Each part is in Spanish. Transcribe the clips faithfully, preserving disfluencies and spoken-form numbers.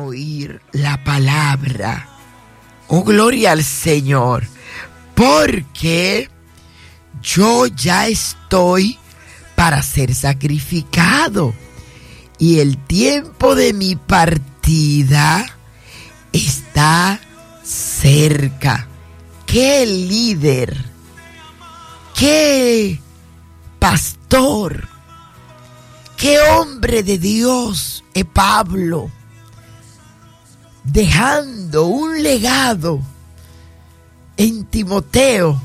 oír la palabra. Oh, gloria al Señor, porque yo ya estoy para ser sacrificado y el tiempo de mi partida está cerca. ¡Qué líder! ¡Qué pastor! ¡Qué hombre de Dios es Pablo! Dejando un legado en Timoteo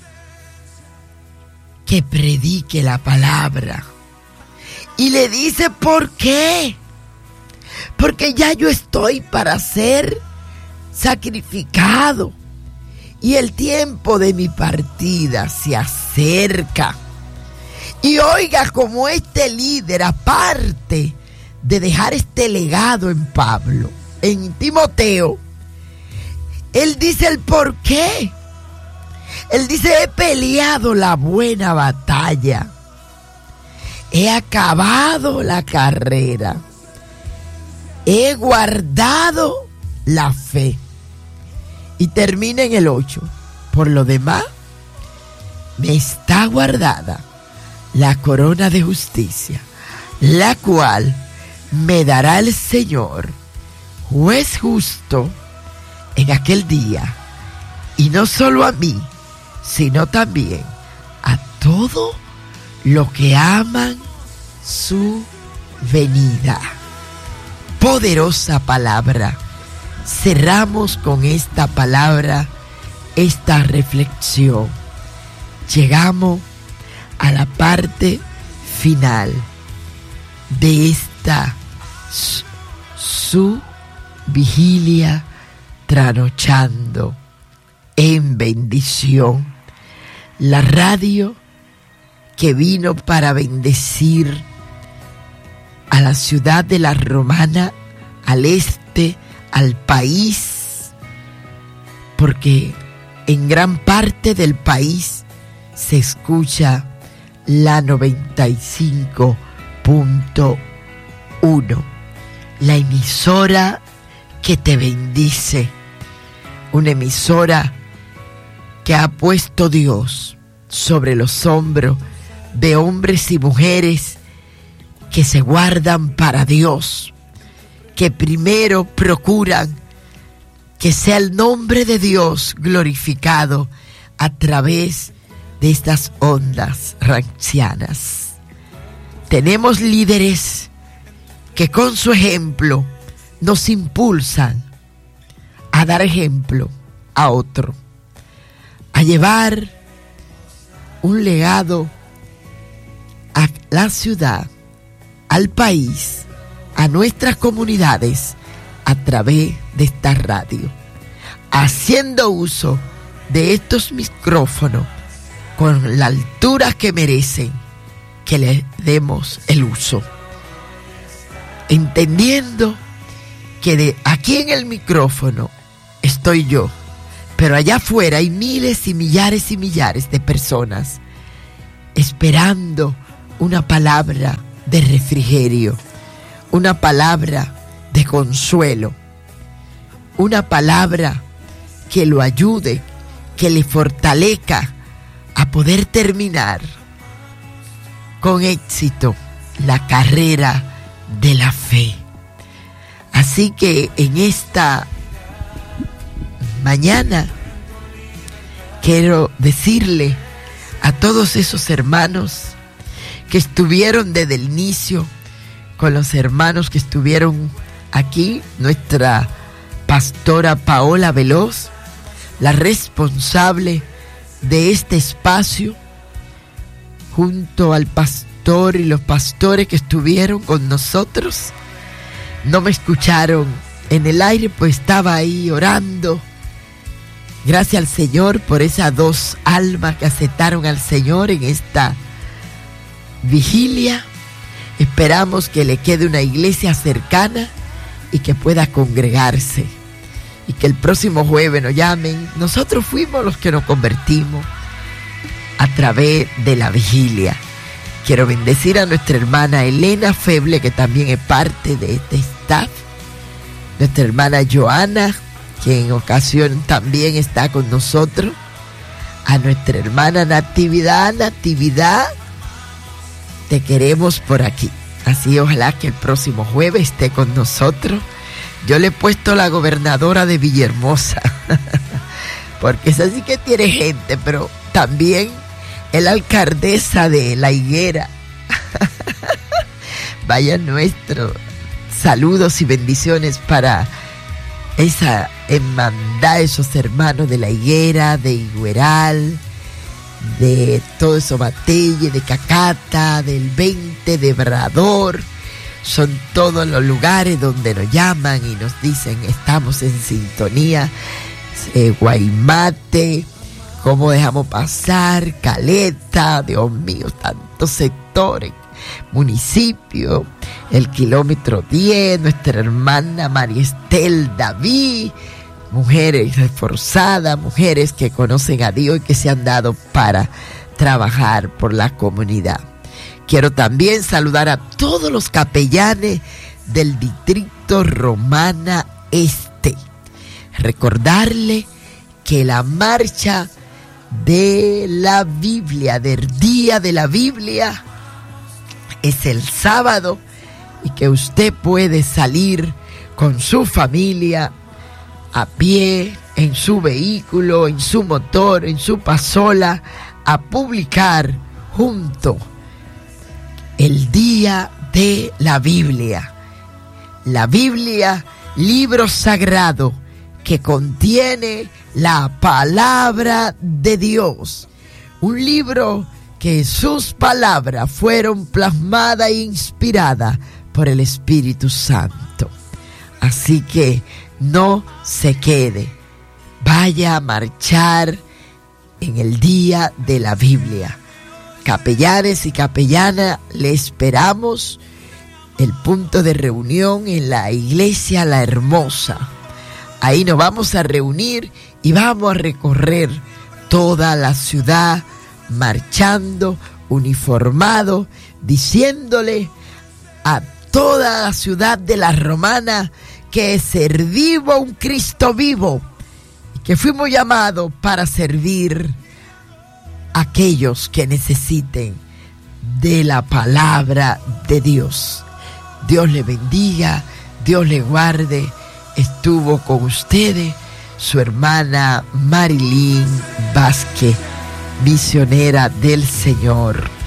que predique la palabra. Y le dice, ¿por qué? Porque ya yo estoy para ser sacrificado y el tiempo de mi partida se acerca. Y oiga, como este líder, aparte de dejar este legado en Pablo, en Timoteo, él dice el por qué. Él dice, he peleado la buena batalla, he acabado la carrera, he guardado la fe. Y termina en el ocho. Por lo demás, me está guardada la corona de justicia, la cual me dará el Señor, juez justo, en aquel día, y no solo a mí, sino también a todo lo que aman su venida. Poderosa palabra. Cerramos con esta palabra esta reflexión. Llegamos a la parte final de esta su, su vigilia trasnochando en bendición. La radio que vino para bendecir a la ciudad de La Romana, al este, al país, porque en gran parte del país se escucha la noventa y cinco punto uno, la emisora que te bendice, una emisora que ha puesto Dios sobre los hombros de hombres y mujeres que se guardan para Dios, que primero procuran que sea el nombre de Dios glorificado a través de estas ondas rancianas. Tenemos líderes que con su ejemplo nos impulsan a dar ejemplo a otro, a llevar un legado a la ciudad, al país, a nuestras comunidades a través de esta radio, haciendo uso de estos micrófonos con la altura que merecen que le demos el uso, entendiendo que de aquí en el micrófono estoy yo, pero allá afuera hay miles y millares y millares de personas esperando una palabra de refrigerio, una palabra de consuelo, una palabra que lo ayude, que le fortalezca a poder terminar con éxito la carrera de la fe. Así que en esta mañana quiero decirle a todos esos hermanos que estuvieron desde el inicio, con los hermanos que estuvieron aquí, nuestra pastora Paola Veloz, la responsable de este espacio, junto al pastor y los pastores que estuvieron con nosotros. No me escucharon en el aire, pues estaba ahí orando. Gracias al Señor por esas dos almas que aceptaron al Señor en esta vigilia. Esperamos que le quede una iglesia cercana y que pueda congregarse, y que el próximo jueves nos llamen. Nosotros fuimos los que nos convertimos a través de la vigilia. Quiero bendecir a nuestra hermana Elena Feble, que también es parte de este staff, nuestra hermana Joana, que en ocasión también está con nosotros, a nuestra hermana Natividad. Natividad, te queremos por aquí. Así ojalá que el próximo jueves esté con nosotros. Yo le he puesto la gobernadora de Villahermosa, porque esa sí que tiene gente, pero también es la alcaldesa de La Higuera. Vaya nuestro saludos y bendiciones para esa hermandad, esos hermanos de La Higuera, de Igueral, de todo eso, Matelle, de Cacata, del veinte, de Brador. Son todos los lugares donde nos llaman y nos dicen estamos en sintonía. eh, Guaymate, cómo dejamos pasar, Caleta, Dios mío, tantos sectores, municipio, el kilómetro diez, nuestra hermana María Estel David, mujeres esforzadas, mujeres que conocen a Dios y que se han dado para trabajar por la comunidad. Quiero también saludar a todos los capellanes del distrito Romana Este. Recordarle que la marcha de la Biblia, del Día de la Biblia, es el sábado y que usted puede salir con su familia a pie, en su vehículo, en su motor, en su pasola, a publicar junto el Día de la Biblia. La Biblia, libro sagrado que contiene la palabra de Dios. Un libro que sus palabras fueron plasmadas e inspiradas por el Espíritu Santo. Así que no se quede. Vaya a marchar en el Día de la Biblia. Capellanes y capellanas, le esperamos. El punto de reunión en la iglesia La Hermosa. Ahí nos vamos a reunir y vamos a recorrer toda la ciudad marchando, uniformado, diciéndole a toda la ciudad de la Romana que servimos a un Cristo vivo y que fuimos llamados para servir a aquellos que necesiten de la palabra de Dios. Dios le bendiga, Dios le guarde. Estuvo con ustedes su hermana Marilyn Vázquez, misionera del Señor.